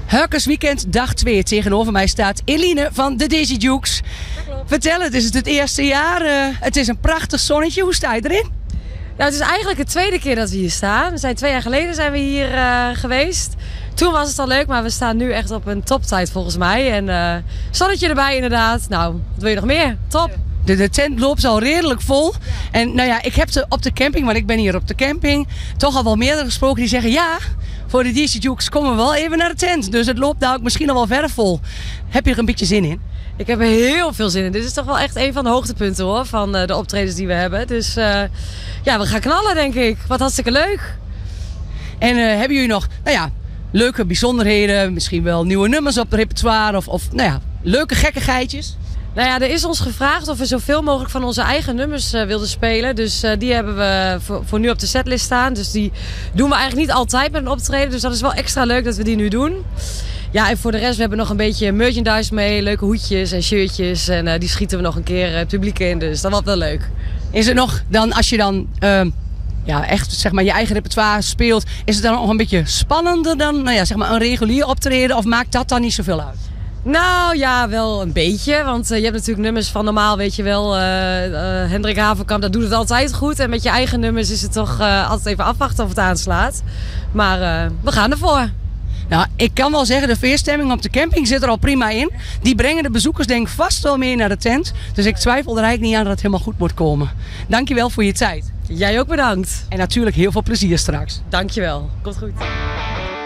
Hurkers Weekend, dag 2. Tegenover mij staat Eline van de Daisy Dukes. Vertel het, is het eerste jaar? Het is een prachtig zonnetje. Hoe sta je erin? Nou, het is eigenlijk de tweede keer dat we hier staan. We zijn 2 jaar geleden zijn we hier geweest. Toen was het al leuk, maar we staan nu echt op een toptijd volgens mij. En zonnetje erbij inderdaad. Nou, wat wil je nog meer? Top! De tent loopt al redelijk vol. En nou ja, ik heb op de camping, want ik ben hier op de camping, toch al wel meerdere gesproken die zeggen ja, voor de Daisy Dukes komen we wel even naar de tent. Dus het loopt daar ook misschien al wel verder vol. Heb je er een beetje zin in? Ik heb er heel veel zin in. Dit is toch wel echt een van de hoogtepunten hoor, van de optredens die we hebben. Dus ja, we gaan knallen denk ik. Wat hartstikke leuk. En hebben jullie nog, leuke bijzonderheden, misschien wel nieuwe nummers op het repertoire of leuke gekkigheidjes? Nou ja, er is ons gevraagd of we zoveel mogelijk van onze eigen nummers wilden spelen. Dus die hebben we voor nu op de setlist staan. Dus die doen we eigenlijk niet altijd met een optreden. Dus dat is wel extra leuk dat we die nu doen. Ja, en voor de rest, we hebben nog een beetje merchandise mee. Leuke hoedjes en shirtjes. En die schieten we nog een keer het publiek in. Dus dat wordt wel leuk. Is het nog dan, als je dan echt zeg maar je eigen repertoire speelt, is het dan nog een beetje spannender dan zeg maar een regulier optreden? Of maakt dat dan niet zoveel uit? Nou ja, wel een beetje. Want je hebt natuurlijk nummers van normaal, weet je wel. Hendrik Havenkamp, dat doet het altijd goed. En met je eigen nummers is het toch altijd even afwachten of het aanslaat. Maar we gaan ervoor. Nou, ik kan wel zeggen, de veerstemming op de camping zit er al prima in. Die brengen de bezoekers denk ik vast wel mee naar de tent. Dus ik twijfel er eigenlijk niet aan dat het helemaal goed moet komen. Dankjewel voor je tijd. Jij ook bedankt. En natuurlijk heel veel plezier straks. Dankjewel. Komt goed.